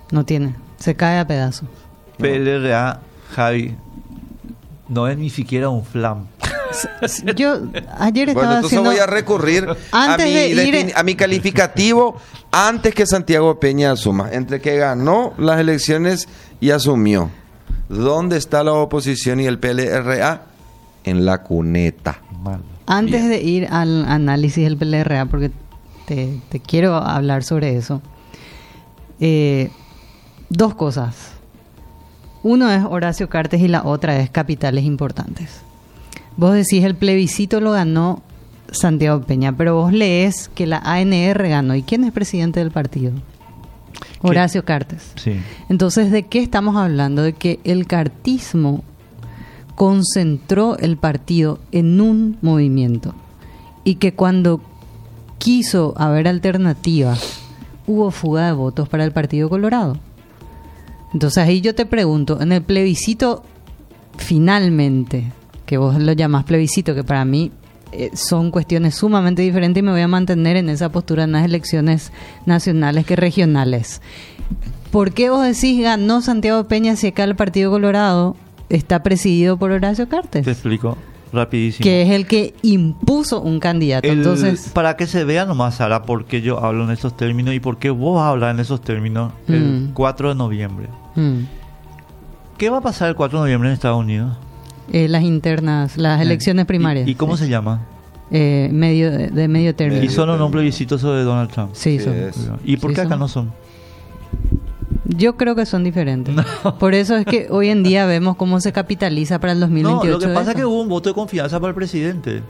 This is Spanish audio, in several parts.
No tiene. Se cae a pedazos. PLRA, Javi, no es ni siquiera un flam. Yo ayer estaba Bueno, entonces voy a recurrir a mi calificativo antes que Santiago Peña asuma. Entre que ganó las elecciones y asumió. ¿Dónde está la oposición y el PLRA? En la cuneta. Mal. Antes de ir al análisis del PLRA, porque te quiero hablar sobre eso. Dos cosas. Uno es Horacio Cartes y la otra es capitales importantes. Vos decís el plebiscito lo ganó Santiago Peña, pero vos lees que la ANR ganó. ¿Y quién es presidente del partido? Horacio Cartes. Sí. Entonces, ¿de qué estamos hablando? De que el cartismo concentró el partido en un movimiento y que cuando quiso haber alternativas hubo fuga de votos para el Partido Colorado. Entonces ahí yo te pregunto, en el plebiscito finalmente, que vos lo llamás plebiscito, que para mí son cuestiones sumamente diferentes y me voy a mantener en esa postura en las elecciones nacionales que regionales. ¿Por qué vos decís ganó Santiago Peña si acá el Partido Colorado está presidido por Horacio Cartes? Te explico rapidísimo. Que es el que impuso un candidato. Entonces, para que se vea nomás, Sara, por qué yo hablo en esos términos y por qué vos hablas en esos términos el 4 de noviembre. ¿Qué va a pasar el 4 de noviembre en Estados Unidos? Las internas, las elecciones primarias. ¿Y cómo se llama? De medio término. ¿Y son o no un plebiscito sobre Donald Trump? Sí, son. ¿Y por qué Sí, acá son. no son? Yo creo que son diferentes. No. Por eso es que hoy en día vemos cómo se capitaliza para el 2028. No, lo que pasa es esto. que hubo un voto de confianza para el presidente.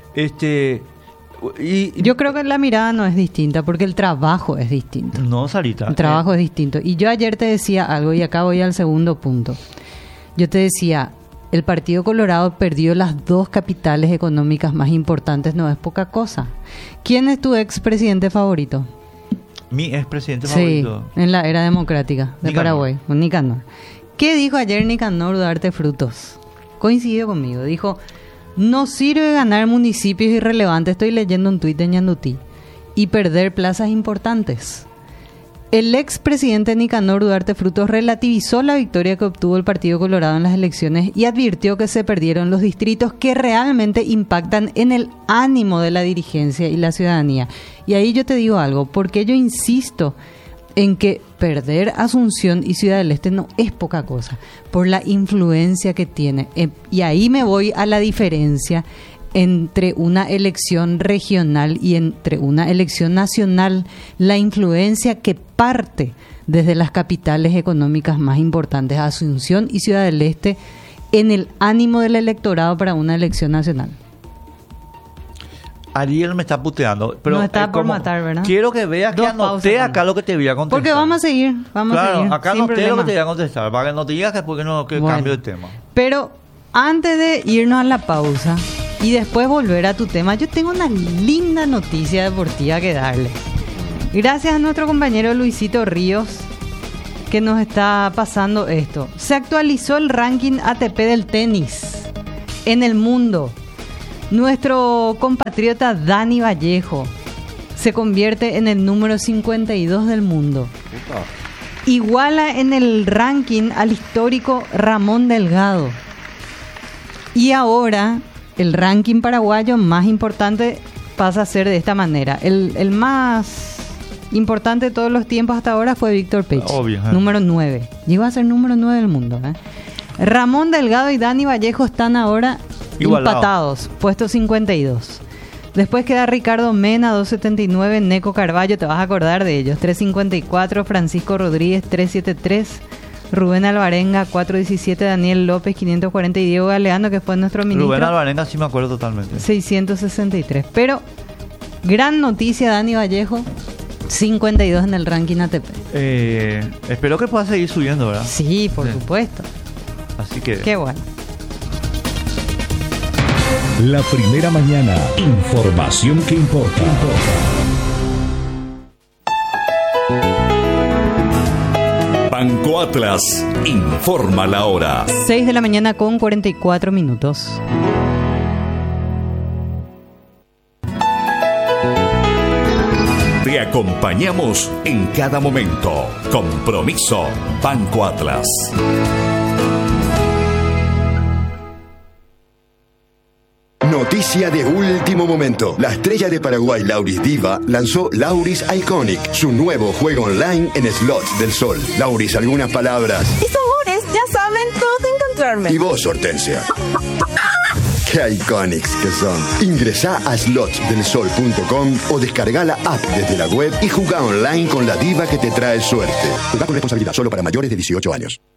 Yo creo que la mirada no es distinta porque el trabajo es distinto. No, Sarita. El trabajo es distinto. Y yo ayer te decía algo y acá voy al segundo punto. Yo te decía, el Partido Colorado perdió las dos capitales económicas más importantes, no es poca cosa. ¿Quién es tu expresidente favorito? Mi expresidente Sí, favorito. en la era democrática de Nicanor. Paraguay, Nicanor. ¿Qué dijo ayer Nicanor Duarte Frutos? Coincidió conmigo. Dijo, no sirve ganar municipios irrelevantes, estoy leyendo un tuit de Ñandutí, y perder plazas importantes. El expresidente Nicanor Duarte Frutos relativizó la victoria que obtuvo el Partido Colorado en las elecciones y advirtió que se perdieron los distritos que realmente impactan en el ánimo de la dirigencia y la ciudadanía. Y ahí yo te digo algo, porque yo insisto en que perder Asunción y Ciudad del Este no es poca cosa, por la influencia que tiene. Y ahí me voy a la diferencia entre una elección regional y entre una elección nacional, la influencia que parte desde las capitales económicas más importantes, Asunción y Ciudad del Este, en el ánimo del electorado para una elección nacional. Ariel me está puteando. Pero No está por como- matar, ¿verdad? Quiero que veas que Dos anoté pausas, acá lo que te voy a contestar. Porque vamos a seguir, Claro, acá sin anoté lo problema. que te voy a contestar. Para que no te digas que porque no que Bueno. cambio de tema. Pero antes de irnos a la pausa y después volver a tu tema, yo tengo una linda noticia deportiva que darle. Gracias a nuestro compañero Luisito Ríos, que nos está pasando esto. Se actualizó el ranking ATP del tenis en el mundo. Nuestro compatriota Dani Vallejo se convierte en el número 52 del mundo. Iguala en el ranking al histórico Ramón Delgado. Y ahora el ranking paraguayo más importante pasa a ser de esta manera. El más importante de todos los tiempos hasta ahora fue Víctor Pech, Obvio, número 9. Llegó a ser número 9 del mundo. Ramón Delgado y Dani Vallejo están ahora Igualado. empatados, puesto 52. Después queda Ricardo Mena, 279, Neco Carballo, te vas a acordar de ellos, 354, Francisco Rodríguez, 373, Rubén Alvarenga, 417, Daniel López, 540 y Diego Galeano, que fue nuestro ministro, Rubén Alvarenga sí me acuerdo totalmente. 663. Pero, gran noticia, Dani Vallejo, 52 en el ranking ATP. Espero que pueda seguir subiendo, ¿verdad? Sí, por Sí. supuesto. Así que... Qué bueno. La primera mañana. Información que importa. Banco Atlas informa la hora. 6 de la mañana con 44 minutos. Te acompañamos en cada momento. Compromiso Banco Atlas. Noticia de último momento. La estrella de Paraguay, Lauris Diva, lanzó Lauris Iconic, su nuevo juego online en slots del sol. Lauris, algunas palabras. Y sabores, ya saben dónde encontrarme. Y vos, Hortensia. ¡Qué iconics que son! Ingresá a slotsdelsol.com o descarga la app desde la web y jugá online con la diva que te trae suerte. Jugá con responsabilidad, solo para mayores de 18 años.